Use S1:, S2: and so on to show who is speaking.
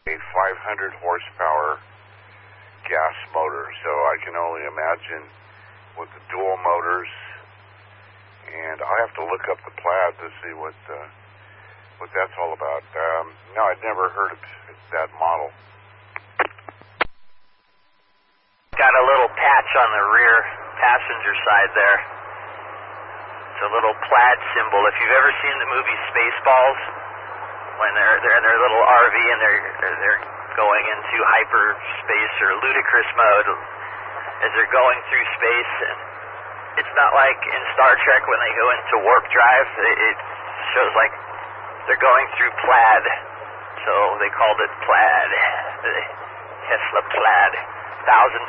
S1: a 500 horsepower gas motor, so I can only imagine with the dual motors. And I'll have to look up the Plaid to see what that's all about. No, I'd never heard of that model.
S2: Got a little patch on the rear passenger side there. It's a little Plaid symbol. If you've ever seen the movie Spaceballs, when they're in their little RV and they're going into hyperspace or ludicrous mode as they're going through space, and it's not like in Star Trek when they go into warp drive. It shows like they're going through Plaid, so they called it Plaid. The Tesla Plaid. 1,000